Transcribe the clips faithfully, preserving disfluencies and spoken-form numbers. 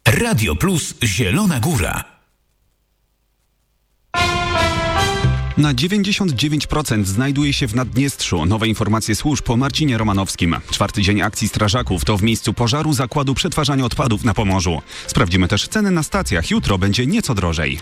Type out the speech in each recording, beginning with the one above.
Radio Plus Zielona Góra. Na dziewięćdziesiąt dziewięć procent znajduje się w Naddniestrzu. Nowe informacje służb po Marcinie Romanowskim. Czwarty dzień akcji strażaków to w miejscu pożaru zakładu przetwarzania odpadów na Pomorzu. Sprawdzimy też ceny na stacjach. Jutro będzie nieco drożej.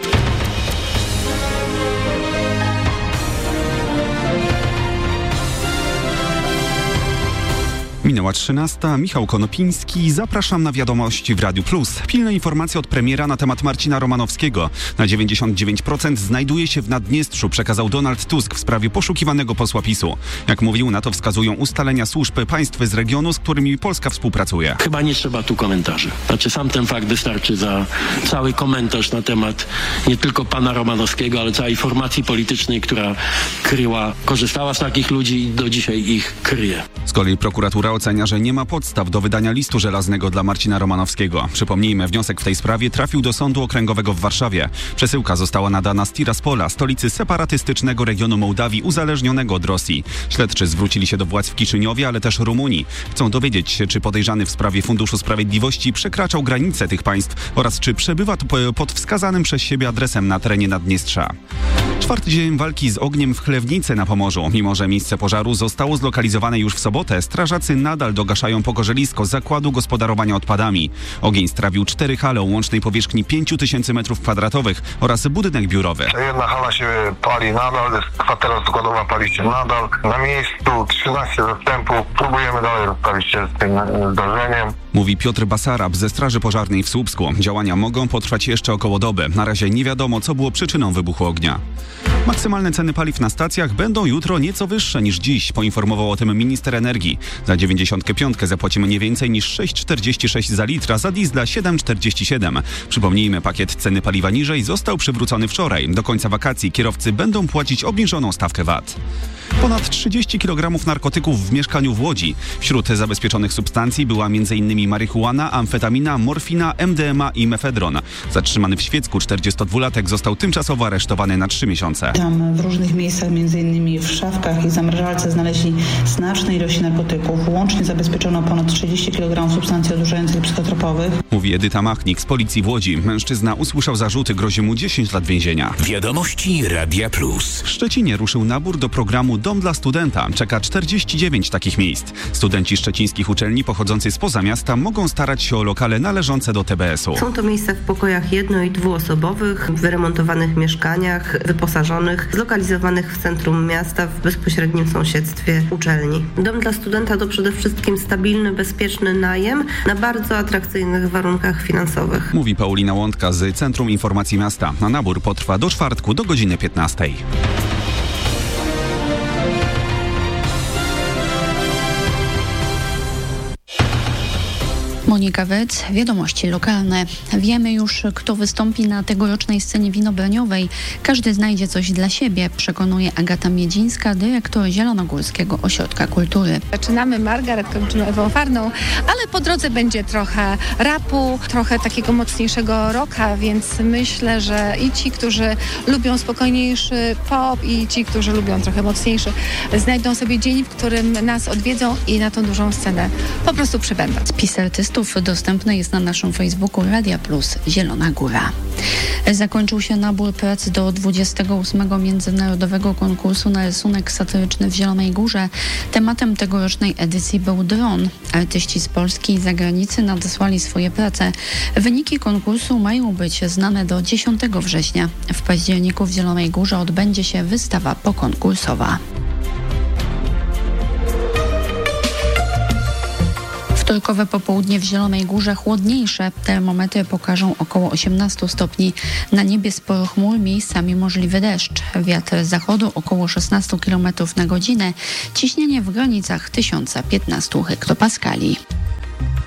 Minęła trzynasta. Michał Konopiński. Zapraszam na wiadomości w Radiu Plus. Pilne informacje od premiera na temat Marcina Romanowskiego. Na dziewięćdziesiąt dziewięć procent znajduje się w Naddniestrzu, przekazał Donald Tusk w sprawie poszukiwanego posła PiSu. Jak mówił, na to wskazują ustalenia służb państw z regionu, z którymi Polska współpracuje. Chyba nie trzeba tu komentarzy. Znaczy sam ten fakt wystarczy za cały komentarz na temat nie tylko pana Romanowskiego, ale całej formacji politycznej, która kryła, korzystała z takich ludzi i do dzisiaj ich kryje. Z kolei prokuratura ocenia, że nie ma podstaw do wydania listu żelaznego dla Marcina Romanowskiego. Przypomnijmy, wniosek w tej sprawie trafił do Sądu Okręgowego w Warszawie. Przesyłka została nadana z Tiraspola, stolicy separatystycznego regionu Mołdawii uzależnionego od Rosji. Śledczy zwrócili się do władz w Kiszyniowie, ale też Rumunii. Chcą dowiedzieć się, czy podejrzany w sprawie Funduszu Sprawiedliwości przekraczał granice tych państw oraz czy przebywa pod wskazanym przez siebie adresem na terenie Naddniestrza. Czwarty dzień walki z ogniem w Chlewnicy na Pomorzu. Mimo że miejsce pożaru zostało zlokalizowane już w sobotę, strażacy nadal dogaszają pogorzelisko zakładu gospodarowania odpadami. Ogień strawił cztery hale o łącznej powierzchni pięć tysięcy metrów kwadratowych oraz budynek biurowy. Jedna hala się pali nadal, kwatera składowa pali się nadal. Na miejscu trzynaście zastępów. Próbujemy dalej rozprawić się z tym zdarzeniem. Mówi Piotr Basarab ze Straży Pożarnej w Słupsku. Działania mogą potrwać jeszcze około doby. Na razie nie wiadomo, co było przyczyną wybuchu ognia. Maksymalne ceny paliw na stacjach będą jutro nieco wyższe niż dziś, poinformował o tym minister energii. Za dziewięćdziesiąt pięć zapłacimy nie więcej niż sześć czterdzieści sześć za litr, a za diesla siedem czterdzieści siedem. Przypomnijmy, pakiet ceny paliwa niżej został przywrócony wczoraj. Do końca wakacji kierowcy będą płacić obniżoną stawkę V A T. Ponad trzydzieści kilogramów narkotyków w mieszkaniu w Łodzi. Wśród zabezpieczonych substancji była m.in. marihuana, amfetamina, morfina, M D M A i mefedron. Zatrzymany w Świecku czterdziestodwulatek został tymczasowo aresztowany na trzy miesiące. Tam w różnych miejscach, m.in. w szafkach i zamrażalce znaleźli znaczne ilości narkotyków. Łącznie zabezpieczono ponad trzydzieści kilogramów substancji odurzających psychotropowych. Mówi Edyta Machnik z Policji w Łodzi. Mężczyzna usłyszał zarzuty, grozi mu dziesięć lat więzienia. Wiadomości Radia Plus. W Szczecinie ruszył nabór do programu Dom dla Studenta. Czeka czterdzieści dziewięć takich miejsc. Studenci szczecińskich uczelni pochodzący spoza miasta mogą starać się o lokale należące do T B S u. Są to miejsca w pokojach jedno- i dwuosobowych, w wyremontowanych mieszkaniach, wyposażonych, zlokalizowanych w centrum miasta w bezpośrednim sąsiedztwie uczelni. Dom dla studenta to przede wszystkim stabilny, bezpieczny najem na bardzo atrakcyjnych warunkach finansowych. Mówi Paulina Łądka z Centrum Informacji Miasta. Na nabór potrwa do czwartku do godziny piętnastej. Monika Wec, wiadomości lokalne. Wiemy już, kto wystąpi na tegorocznej scenie winobraniowej. Każdy znajdzie coś dla siebie, przekonuje Agata Miedzińska, dyrektor Zielonogórskiego Ośrodka Kultury. Zaczynamy Margaret, kończymy Ewą Farną, ale po drodze będzie trochę rapu, trochę takiego mocniejszego rocka, więc myślę, że i ci, którzy lubią spokojniejszy pop, i ci, którzy lubią trochę mocniejszy, znajdą sobie dzień, w którym nas odwiedzą i na tą dużą scenę po prostu przybędą. Spis artystów dostępny jest na naszym Facebooku Radia Plus Zielona Góra. Zakończył się nabór prac do dwudziestego ósmego Międzynarodowego Konkursu na rysunek satyryczny w Zielonej Górze. Tematem tegorocznej edycji był dron. Artyści z Polski i zagranicy nadesłali swoje prace. Wyniki konkursu mają być znane do dziesiątego września. W październiku w Zielonej Górze odbędzie się wystawa pokonkursowa. Wtorkowe popołudnie w Zielonej Górze chłodniejsze. Termometry pokażą około osiemnaście stopni. Na niebie sporo chmur, miejscami możliwy deszcz. Wiatr z zachodu około szesnaście kilometrów na godzinę. Ciśnienie w granicach tysiąc piętnaście hektopaskali.